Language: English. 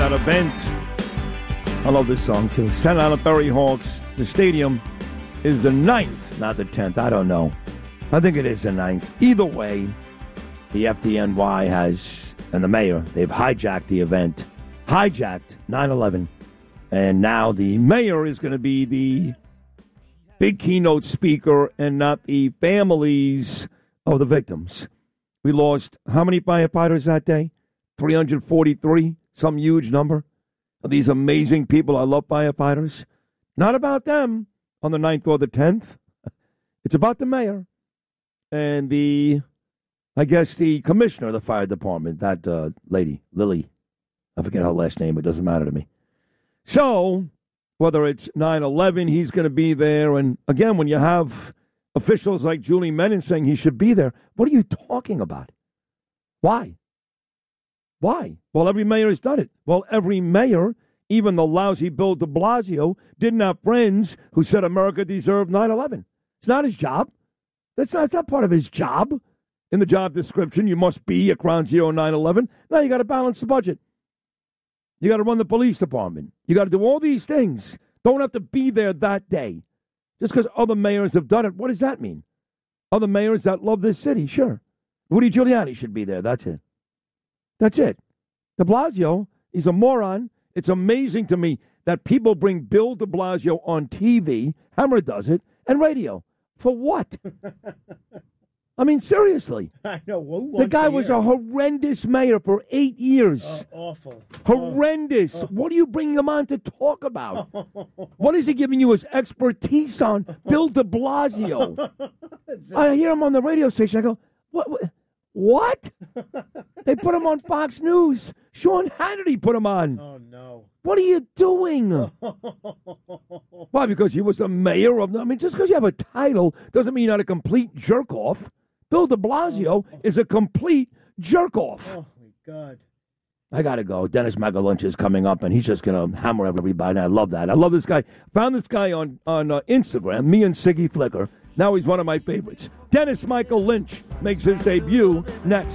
That event. I love this song, too. Staten Island Berry Hawks. The stadium is the 9th, not the 10th. I don't know. I think it is the 9th. Either way, the FDNY has, and the mayor, they've hijacked the event. Hijacked 9/11. And now the mayor is going to be the big keynote speaker and not the families of the victims. We lost how many firefighters that day? 343, some huge number. These amazing people. I love firefighters. Not about them on the 9th or the 10th. It's about the mayor and the commissioner of the fire department, that lady, Lily. I forget her last name. It doesn't matter to me. So, whether it's 9/11, he's going to be there. And again, when you have officials like Julie Menin saying he should be there, what are you talking about? Why? Why? Well, every mayor has done it. Well, every mayor, even the lousy Bill de Blasio, didn't have friends who said America deserved 9/11. It's not his job. It's not part of his job. In the job description, you must be at Ground Zero 9/11. Now you got to balance the budget. You got to run the police department. You got to do all these things. Don't have to be there that day. Just because other mayors have done it, what does that mean? Other mayors that love this city, sure. Rudy Giuliani should be there. That's it. That's it. De Blasio, he's a moron. It's amazing to me that people bring Bill de Blasio on TV, Hammer does it, and radio. For what? I mean, seriously. I know. The guy was a horrendous mayor for 8 years. Awful. Horrendous. What are you bringing him on to talk about? What is he giving you his expertise on? Bill de Blasio. I hear him on the radio station. I go, what? They put him on Fox News. Sean Hannity put him on. Oh, no. What are you doing? Why? Because he was the mayor of... I mean, just because you have a title doesn't mean you're not a complete jerk-off. Bill de Blasio is a complete jerk-off. Oh, my God. I got to go. Dennis Magalunch is coming up, and he's just going to hammer everybody. I love that. I love this guy. Found this guy on Instagram, me and Siggy Flicker. Now he's one of my favorites. Dennis Michael Lynch makes his debut next.